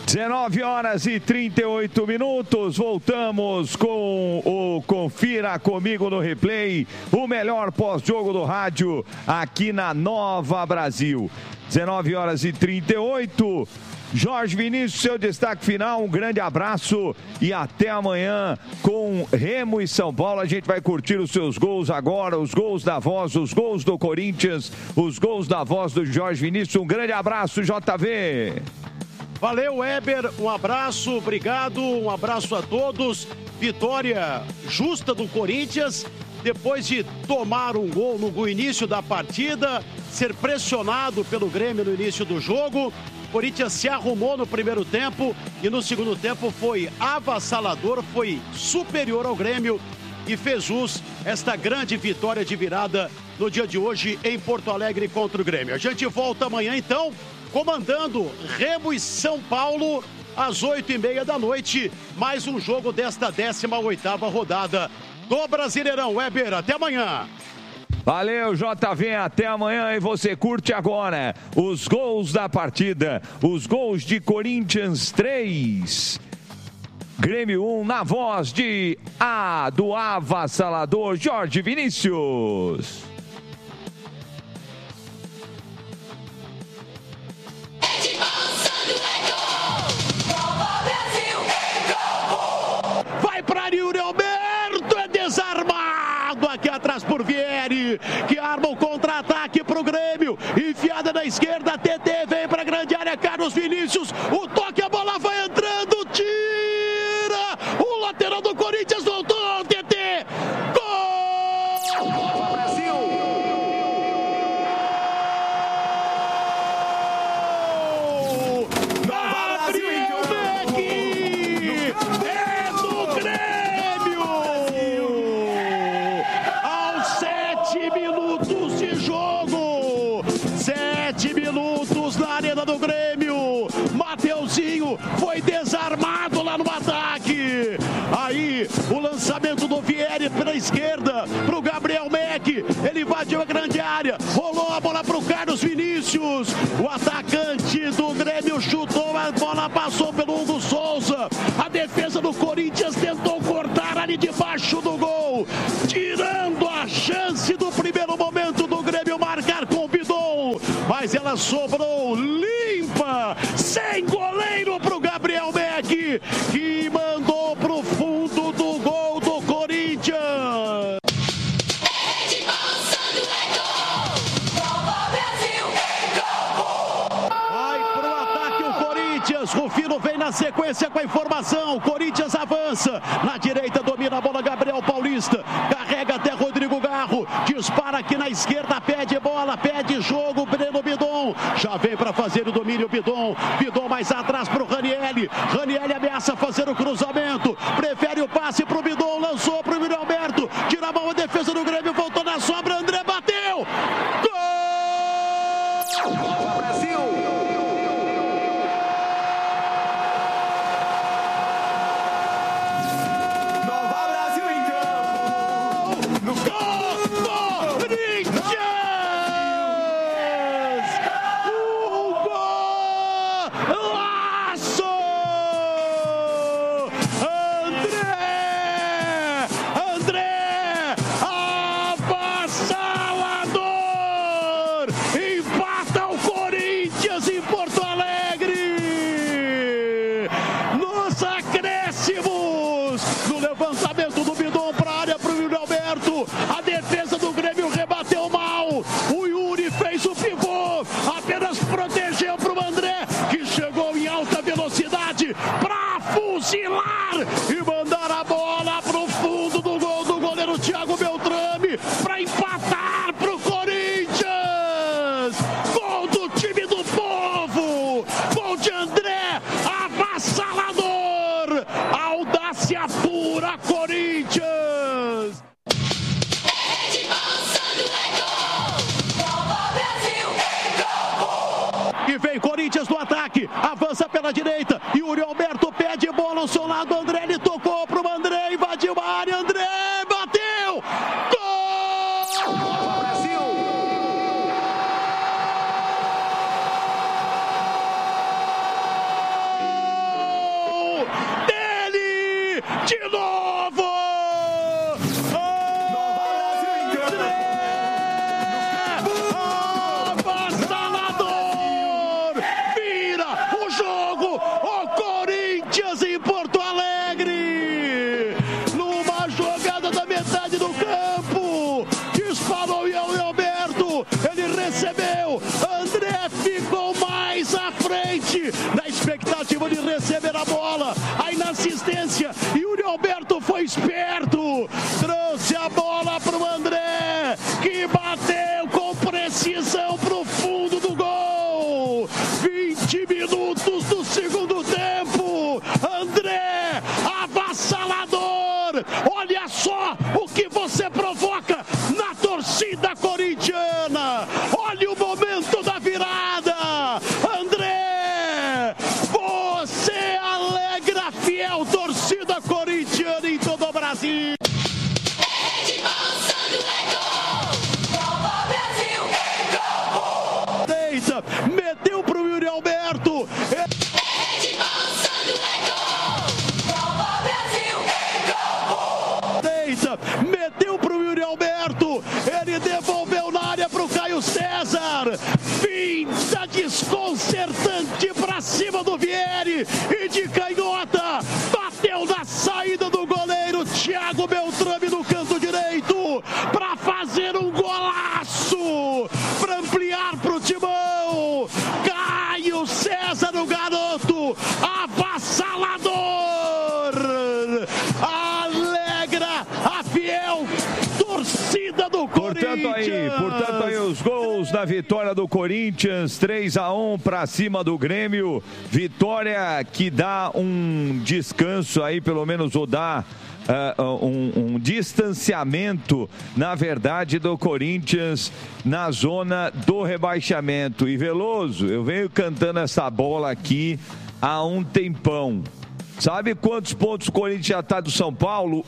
19 horas e 38 minutos, voltamos com o Confira Comigo no Replay, o melhor pós-jogo do rádio aqui na Nova Brasil. 19 horas e 38, Jorge Vinícius, seu destaque final, um grande abraço e até amanhã com Remo e São Paulo. A gente vai curtir os seus gols agora, os gols da Voz, os gols do Corinthians, os gols da Voz do Jorge Vinícius. Um grande abraço, JV. Valeu, Weber, um abraço, obrigado, um abraço a todos. Vitória justa do Corinthians, depois de tomar um gol no início da partida, ser pressionado pelo Grêmio no início do jogo. O Corinthians se arrumou no primeiro tempo e no segundo tempo foi avassalador, foi superior ao Grêmio e fez jus esta grande vitória de virada no dia de hoje em Porto Alegre contra o Grêmio. A gente volta amanhã então, comandando Remo e São Paulo às 8h30 da noite, mais um jogo desta 18ª rodada do Brasileirão. Weber, até amanhã. Valeu, JV, até amanhã e você curte agora os gols da partida, os gols de Corinthians 3, Grêmio 1, na voz do avassalador Jorge Vinícius. Vai para Yuri Alberto, é desarmado aqui atrás por Vieri, que arma o contra-ataque pro Grêmio, enfiada na esquerda, TT vem pra grande área, Carlos Vinícius, o toque, a bola vai entrando, tira, o lateral do Corinthians voltou, TT, gol! Brasil! Do Grêmio, Mateuzinho foi desarmado lá no ataque, aí o lançamento do Vieri pela esquerda pro Gabriel Meck, ele invadiu a grande área, rolou a bola pro Carlos Vinícius, o atacante do Grêmio chutou, a bola passou pelo Hugo Souza, a defesa do Corinthians tentou cortar ali debaixo do gol, tirando a chance do primeiro momento do Grêmio marcar com o Bidon, mas ela sobrou limpa, sem goleiro pro Gabriel Meck, que mandou pro fundo do gol do Corinthians. Vai pro ataque o Corinthians, Rufino vem na sequência com a informação, Corinthians avança, na direita domina a bola Gabriel Paulista, carrega até Rodrigo Garro, dispara aqui na esquerda, pede bola, pede jogo, Breno Bidon, já vem para fazer o domínio Bidon mais atrás pro Ranieri, ameaça fazer o cruzamento, prefere o passe pro Bidon, lançou pro Yuri Alberto, tira a mão a defesa do Grêmio, voltou na sobra, André bateu, gol! Brasil! A defesa do Grêmio rebateu mal. O Yuri fez o pivô, apenas protegeu para o André, que chegou em alta velocidade para fuzilar e mandar a bola para o fundo do gol do goleiro Thiago Beltrame para empatar para o Corinthians. Gol do time do povo. Gol de André, avassalador. Audácia pura, Corinthians. E vem Corinthians no ataque, avança pela direita, Yuri Alberto pede bola ao seu lado, André, ele tocou pro André, invadiu a área, André bateu, gol! Brasil! De novo! Avassalador! Vira o jogo! O Corinthians em Porto Alegre! Numa jogada da metade do campo! Disparou o Alberto! Ele recebeu! André ficou mais à frente! Na expectativa de receber a bola! Aí na assistência! Yuri Alberto foi esperto! Trouxe a bola para o André! Que bateu com precisão para o fundo do gol! 20 minutos do segundo tempo! André, avassalador! Olha só o que você provoca na torcida corintiana! Olha o momento da virada! André, você alegra a fiel torcida corintiana em todo o Brasil! Meteu pro Yuri Alberto. Meteu pro Yuri Alberto. Ele devolveu na área pro Caio César. Finta desconcertante pra cima do Vieri. E de canhota. Bateu na saída do goleiro Thiago Beltrame no canto direito. Pra fazer um golaço. Pra ampliar pro Timão. Caio César, o garoto, avassalador, alegra a fiel torcida do Corinthians. Portanto aí os gols da vitória do Corinthians, 3-1 para cima do Grêmio, vitória que dá um descanso aí, pelo menos, ou dá um distanciamento, na verdade, do Corinthians na zona do rebaixamento. E Veloso, eu venho cantando essa bola aqui há um tempão. Sabe quantos pontos o Corinthians já está do São Paulo?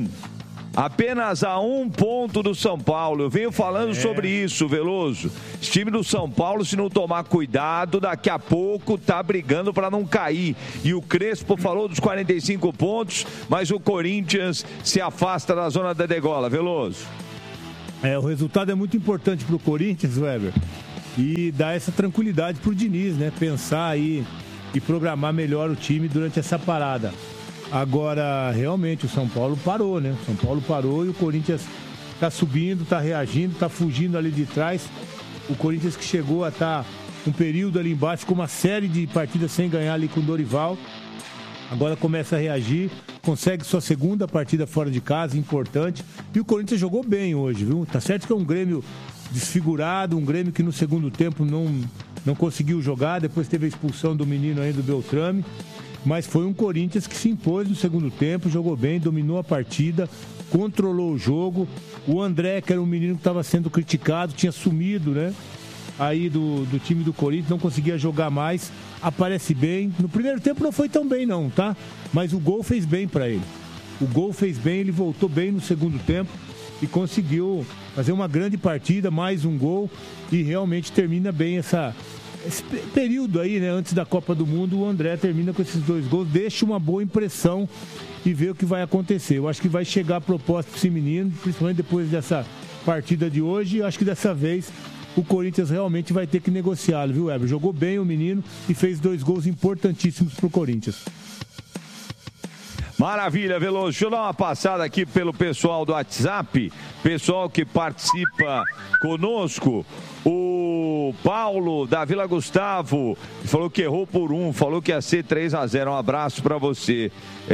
Apenas a 1 ponto do São Paulo. Eu venho falando sobre isso, Veloso. Esse time do São Paulo, se não tomar cuidado, daqui a pouco tá brigando para não cair. E o Crespo falou dos 45 pontos, mas o Corinthians se afasta da zona da degola, Veloso. O resultado é muito importante pro Corinthians, Weber. E dá essa tranquilidade pro Diniz, né? Pensar aí e programar melhor o time durante essa parada. Agora, realmente, o São Paulo parou, né? O São Paulo parou e o Corinthians tá subindo, tá reagindo, tá fugindo ali de trás. O Corinthians que chegou a estar um período ali embaixo com uma série de partidas sem ganhar ali com o Dorival. Agora começa a reagir, consegue sua segunda partida fora de casa, importante. E o Corinthians jogou bem hoje, viu? Tá certo que é um Grêmio desfigurado, um Grêmio que no segundo tempo não conseguiu jogar, depois teve a expulsão do menino aí do Beltrame. Mas foi um Corinthians que se impôs no segundo tempo, jogou bem, dominou a partida, controlou o jogo. O André, que era um menino que estava sendo criticado, tinha sumido, né? Aí do time do Corinthians, não conseguia jogar mais, aparece bem. No primeiro tempo não foi tão bem não, tá? Mas o gol fez bem para ele. O gol fez bem, ele voltou bem no segundo tempo e conseguiu fazer uma grande partida, mais um gol, e realmente termina bem esse período aí, né, antes da Copa do Mundo. O André termina com esses 2 gols, deixa uma boa impressão e vê o que vai acontecer. Eu acho que vai chegar a proposta para esse menino, principalmente depois dessa partida de hoje. Eu acho que dessa vez o Corinthians realmente vai ter que negociá-lo, viu, Weber? Jogou bem o menino e fez 2 gols importantíssimos para o Corinthians. Maravilha, Veloso. Deixa eu dar uma passada aqui pelo pessoal do WhatsApp, pessoal que participa conosco. O Paulo da Vila Gustavo falou que errou por 1, falou que ia ser 3-0. Um abraço pra você.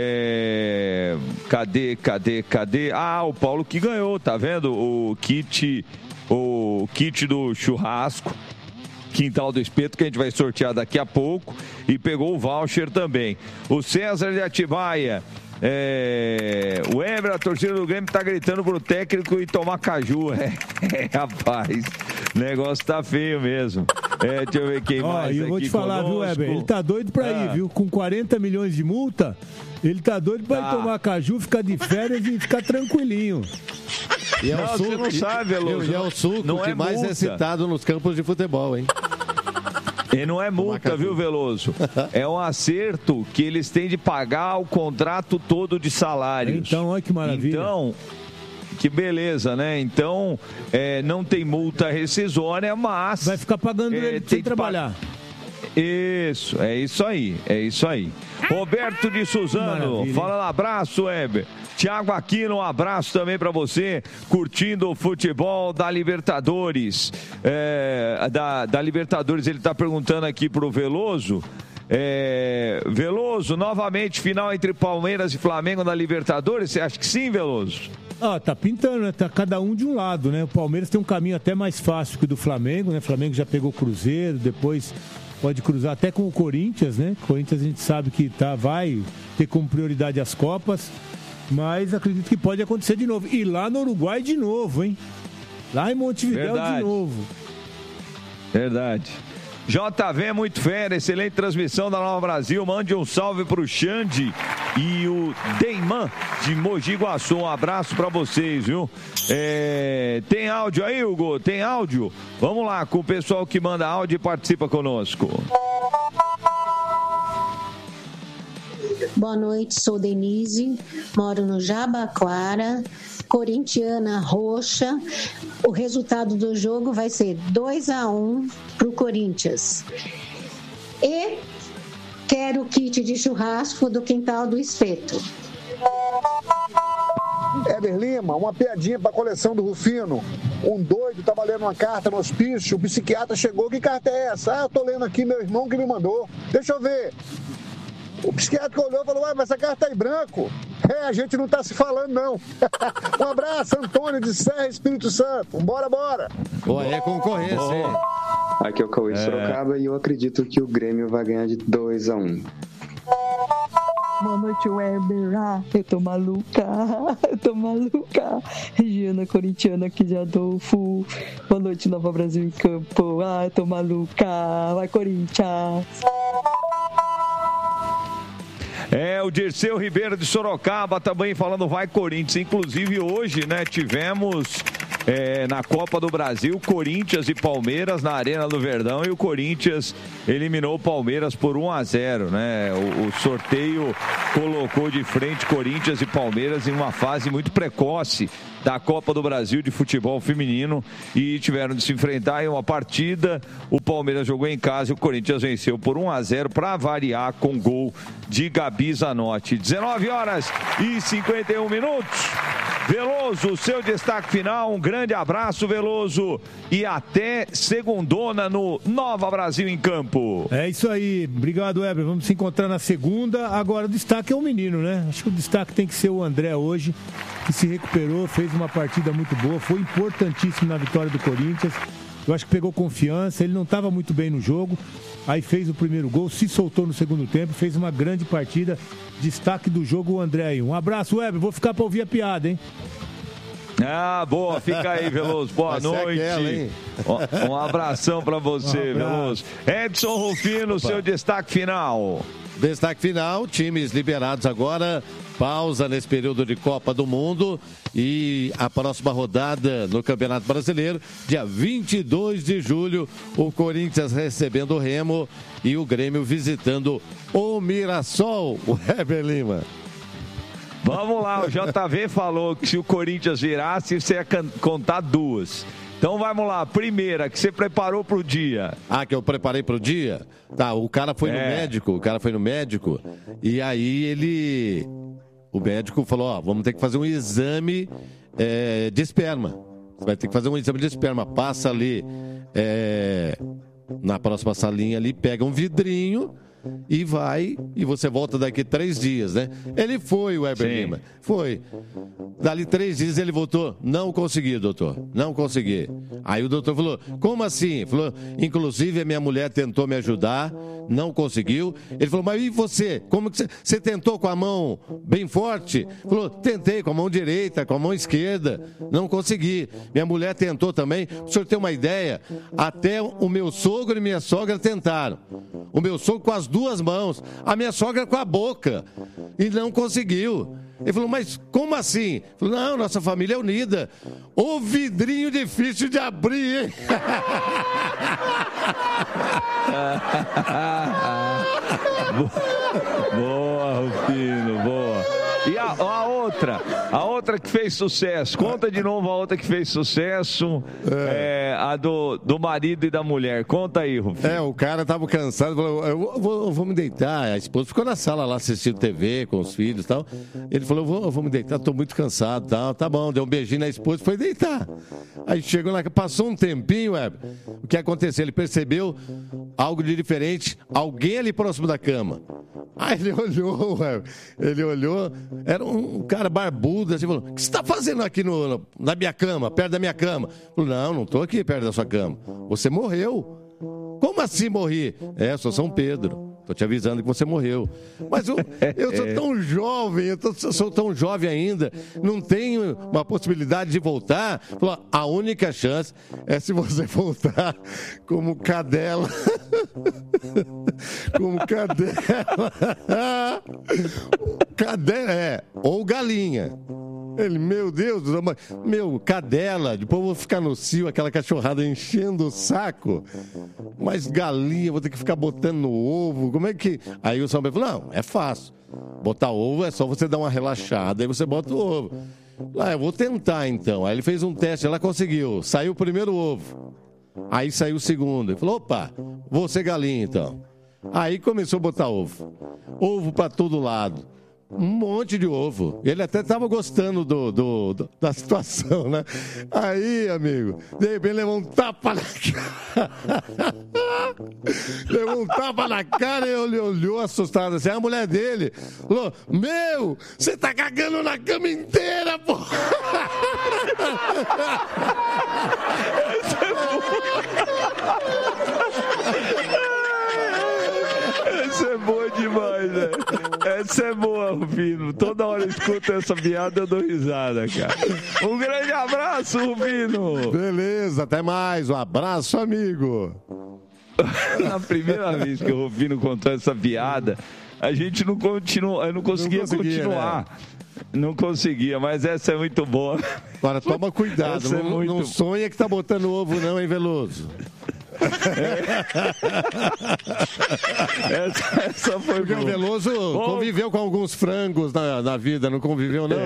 Cadê? Ah, o Paulo que ganhou, tá vendo? O kit do churrasco, Quintal do Espeto, que a gente vai sortear daqui a pouco, e pegou o voucher também. O César de Atibaia, o Eber, a torcida do Grêmio tá gritando pro técnico e tomar caju. Rapaz, o negócio tá feio mesmo. Deixa eu ver quem mais eu aqui vou te falar, conosco. viu, Eber? Ele tá doido pra ir, viu? Com 40 milhões de multa, ele tá doido pra ir tomar caju, ficar de férias e ficar tranquilinho. E é o suco, você não sabe, Veloso. É o suco que mais é citado nos campos de futebol, hein? E não é multa, viu, Veloso? É um acerto que eles têm de pagar o contrato todo de salários. Então, olha que maravilha. Então, que beleza, né? Então, não tem multa rescisória, mas... Vai ficar pagando ele sem trabalhar. Isso, é isso aí. Roberto de Suzano, fala lá, abraço, Weber. Thiago Aquino, um abraço também para você, curtindo o futebol da Libertadores. Da Libertadores, ele tá perguntando aqui pro Veloso. Veloso, novamente, final entre Palmeiras e Flamengo na Libertadores, você acha que sim, Veloso? Tá pintando, né? Tá cada um de um lado, né? O Palmeiras tem um caminho até mais fácil que o do Flamengo, né? O Flamengo já pegou o Cruzeiro, depois pode cruzar até com o Corinthians, né? O Corinthians a gente sabe que vai ter como prioridade as Copas, mas acredito que pode acontecer de novo. E lá no Uruguai de novo, hein? Lá em Montevidéu de novo. Verdade. JV é muito fera, excelente transmissão da Nova Brasil. Mande um salve pro Xande e o Deiman de Mogi Guaçu. Um abraço pra vocês, viu? Tem áudio aí, Hugo? Tem áudio? Vamos lá com o pessoal que manda áudio e participa conosco. Boa noite, sou Denise, moro no Jabaquara, corintiana roxa. O resultado do jogo vai ser 2-1 pro Corinthians. E quero o kit de churrasco do Quintal do Espeto. Heber Lima, uma piadinha pra coleção do Rufino. Um doido tava lendo uma carta no hospício, o psiquiatra chegou, que carta é essa? Eu tô lendo aqui, meu irmão que me mandou. Deixa eu ver. O psiquiatra olhou e falou, mas essa carta tá em branco. A gente não tá se falando, não. Um abraço, Antônio de Serra, Espírito Santo. Bora. É concorrência, hein? Aqui é o Cauê de Sorocaba e eu acredito que o Grêmio vai ganhar de 2-1. Boa noite, Weber. Eu tô maluca. Regiana corintiana aqui de Adolfo. Boa noite, Nova Brasil em campo. Eu tô maluca. Vai, Corinthians. O Dirceu Ribeiro de Sorocaba também falando vai Corinthians. Inclusive hoje, né, tivemos na Copa do Brasil, Corinthians e Palmeiras na Arena do Verdão, e o Corinthians eliminou o Palmeiras por 1-0, né? O sorteio colocou de frente Corinthians e Palmeiras em uma fase muito precoce da Copa do Brasil de futebol feminino e tiveram de se enfrentar em uma partida. O Palmeiras jogou em casa e o Corinthians venceu por 1-0 para variar com gol de Gabi Zanotti. 19h51. Veloso, seu destaque final, um grande abraço, Veloso, e até segundona no Nova Brasil em Campo. É isso aí, obrigado, Weber, vamos se encontrar na segunda. Agora o destaque é o menino, né? Acho que o destaque tem que ser o André hoje, que se recuperou, fez uma partida muito boa, foi importantíssimo na vitória do Corinthians. Eu acho que pegou confiança, ele não estava muito bem no jogo, aí fez o primeiro gol, se soltou no segundo tempo, fez uma grande partida. Destaque do jogo, o André aí. Um abraço, Weber, vou ficar para ouvir a piada, hein? Boa, fica aí, Veloso. Boa noite. Um abração para você, Veloso. Edson Rufino, seu destaque final. Destaque final, times liberados agora, pausa nesse período de Copa do Mundo e a próxima rodada no Campeonato Brasileiro, dia 22 de julho, o Corinthians recebendo o Remo e o Grêmio visitando o Mirassol, o Heber Lima. Vamos lá, o JV falou que se o Corinthians virasse, você ia contar duas. Então vamos lá, primeira, que você preparou pro dia. Que eu preparei pro dia? Tá, o cara foi no médico, e aí o médico falou, vamos ter que fazer um exame de esperma. Você vai ter que fazer um exame de esperma, passa ali na próxima salinha ali, pega um vidrinho e vai, e você volta daqui 3 dias, né? Ele foi, o Weber Lima, foi. Dali 3 dias ele voltou, não consegui, doutor, não consegui. Aí o doutor falou, como assim? Falou, inclusive a minha mulher tentou me ajudar, não conseguiu. Ele falou, mas e você? Como que você tentou com a mão bem forte? Falou, tentei com a mão direita, com a mão esquerda, não consegui. Minha mulher tentou também. Para o senhor ter uma ideia, até o meu sogro e minha sogra tentaram. O meu sogro com as 2 mãos, a minha sogra com a boca, e não conseguiu. Ele falou, mas como assim? Ele falou, não, nossa família é unida. O vidrinho difícil de abrir, hein? Boa, Rufino, boa. E a outra que fez sucesso, conta de novo a outra que fez sucesso, a do marido e da mulher, conta aí, Rufino. O cara tava cansado, falou, eu vou me deitar, a esposa ficou na sala lá assistindo TV com os filhos e tal, ele falou, eu vou me deitar, tô muito cansado e tal, tá bom, deu um beijinho na esposa e foi deitar. Aí chegou lá, passou um tempinho, o que aconteceu? Ele percebeu algo de diferente, alguém ali próximo da cama. Aí ele olhou, era um cara barbudo, assim, falou, o que você está fazendo aqui na minha cama, perto da minha cama? Falou, não estou aqui perto da sua cama, você morreu. Como assim morri? Eu sou São Pedro, estou te avisando que você morreu. Mas eu sou tão jovem, sou tão jovem ainda, não tenho uma possibilidade de voltar. Falou, a única chance é se você voltar como cadela. Como cadela, ou galinha. Ele, meu Deus, cadela, depois eu vou ficar no cio, aquela cachorrada enchendo o saco. Mas galinha, vou ter que ficar botando no ovo, como é que... Aí o São Pedro falou, não, é fácil. Botar ovo é só você dar uma relaxada, aí você bota o ovo. Eu vou tentar então. Aí ele fez um teste, ela conseguiu, saiu o primeiro ovo. Aí saiu o segundo. Ele falou, opa, vou ser galinha então. Aí começou a botar ovo. Ovo pra todo lado. Um monte de ovo. Ele até estava gostando da situação, né? Aí, amigo, de repente levou um tapa na cara. Levou um tapa na cara e ele olhou assustado assim. A mulher dele falou, você tá cagando na cama inteira, pô! Essa é boa demais, né? Essa é boa, Rufino. Toda hora eu escuto essa piada, eu dou risada, cara. Um grande abraço, Rufino. Beleza, até mais. Um abraço, amigo. Na primeira vez que o Rufino contou essa piada, a gente não continua, eu não conseguia continuar. Né? Não conseguia, mas essa é muito boa. Agora toma cuidado, não sonha que tá botando ovo não, hein, Veloso? Essa foi porque boa. O Veloso conviveu com alguns frangos na vida, não conviveu não?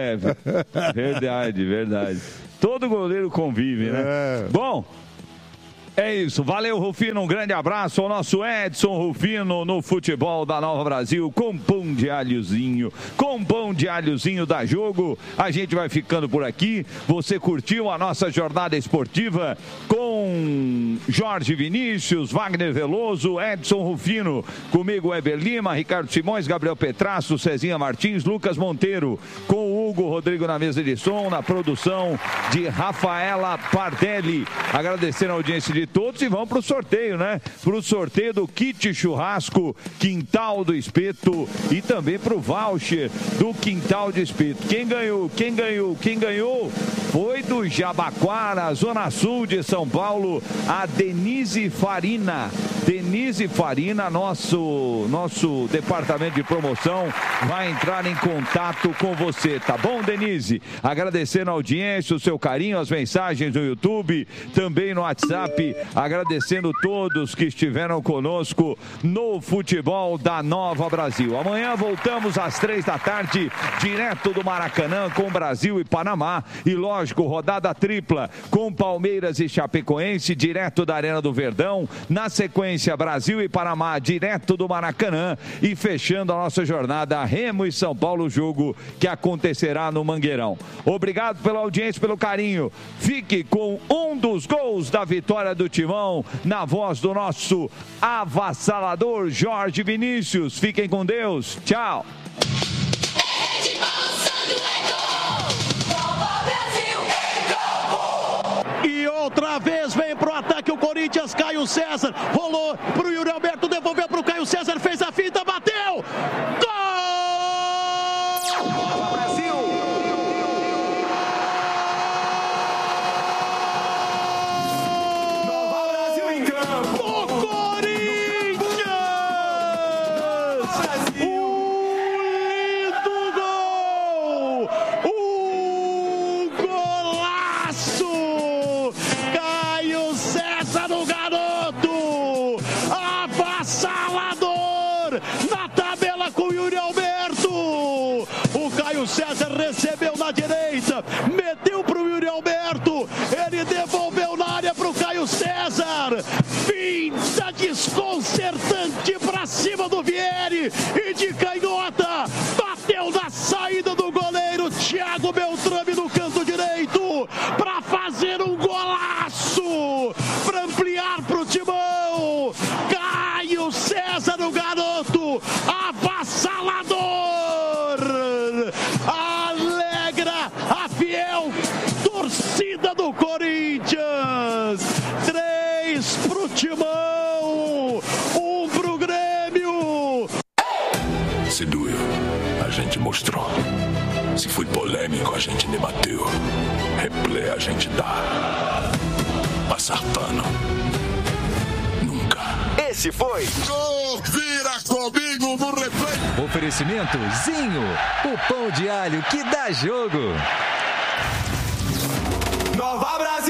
Verdade. Todo goleiro convive, né? Bom, é isso, valeu Rufino, um grande abraço ao nosso Edson Rufino no futebol da Nova Brasil, com pão de alhozinho da Jogo. A gente vai ficando por aqui. Você curtiu a nossa jornada esportiva com Jorge Vinícius, Wagner Veloso, Edson Rufino, comigo Eber Lima, Ricardo Simões, Gabriel Petrasso, Cezinha Martins, Lucas Monteiro, com o Hugo Rodrigo na mesa de som, na produção de Rafaela Pardelli. Agradecendo a audiência de todos e vamos para o sorteio, né? Para o sorteio do kit churrasco Quintal do Espeto e também para o voucher do Quintal do Espeto. Quem ganhou foi do Jabaquara, Zona Sul de São Paulo, a Denise Farina. Denise Farina, nosso departamento de promoção vai entrar em contato com você, tá bom, Denise? Agradecendo a audiência, o seu carinho, as mensagens no YouTube, também no WhatsApp, agradecendo todos que estiveram conosco no futebol da Nova Brasil. Amanhã voltamos às 3h, direto do Maracanã com Brasil e Panamá e, lógico, rodada tripla com Palmeiras e Chapecoense, direto da Arena do Verdão. Na sequência, Brasil e Panamá, direto do Maracanã e fechando a nossa jornada, Remo e São Paulo, jogo que acontecerá no Mangueirão. Obrigado pela audiência, pelo carinho. Fique com um dos gols da vitória do Timão, na voz do nosso avassalador Jorge Vinícius. Fiquem com Deus. Tchau. E outra vez vem pro ataque o Corinthians, Caio César, rolou pro Yuri Alberto, devolveu pro Caio César, fez a finta, bateu! Gol! Brasil! Nova Brasil em campo! O Corinthians! Brasil! Lindo gol! Golaço! Caio César, o garoto! na tabela com o Yuri Alberto. O Caio César recebeu na direita, meteu pro Yuri Alberto, ele devolveu na área pro Caio César. Finta desconcertante pra cima do Vieri e de canhota bateu na saída do goleiro Thiago Beltrame no canto direito pra fazer um golaço, pra ampliar pro Timão. Caio César, o garoto avassalador, alegra a fiel torcida do Corinthians. 3 pro Timão, 1 pro Grêmio. Se doeu, a gente mostrou. Se foi polêmico, a gente debateu. Replay a gente dá. Passar pano. Nunca. Esse foi Confira comigo no replay. Oferecimento Zinho, o pão de alho que dá jogo. Nova Brasil.